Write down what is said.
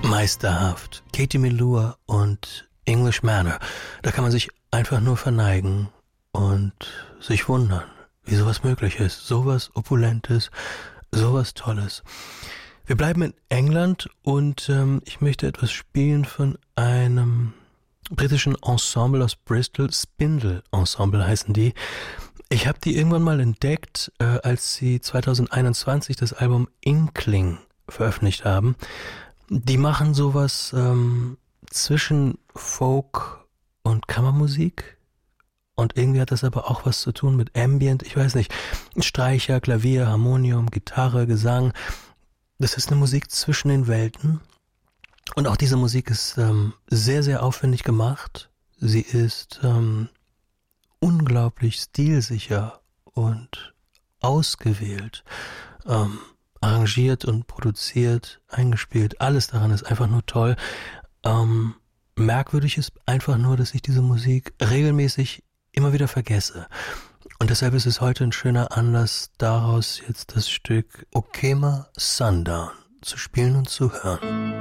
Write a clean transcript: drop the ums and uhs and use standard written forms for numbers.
Meisterhaft. Katie Melua und English Manor. Da kann man sich einfach nur verneigen und sich wundern, wie sowas möglich ist. Sowas Opulentes, sowas Tolles. Wir bleiben in England und ich möchte etwas spielen von einem britischen Ensemble aus Bristol. Spindle Ensemble heißen die. Ich habe die irgendwann mal entdeckt, als sie 2021 das Album Inkling veröffentlicht haben. Die machen sowas zwischen Folk und Kammermusik. Und irgendwie hat das aber auch was zu tun mit Ambient, ich weiß nicht, Streicher, Klavier, Harmonium, Gitarre, Gesang. Das ist eine Musik zwischen den Welten. Und auch diese Musik ist sehr, sehr aufwendig gemacht. Sie ist unglaublich stilsicher und ausgewählt, arrangiert und produziert, eingespielt. Alles daran ist einfach nur toll. Merkwürdig ist einfach nur, dass ich diese Musik regelmäßig immer wieder vergesse. Und deshalb ist es heute ein schöner Anlass, daraus jetzt das Stück Okema Sundown zu spielen und zu hören.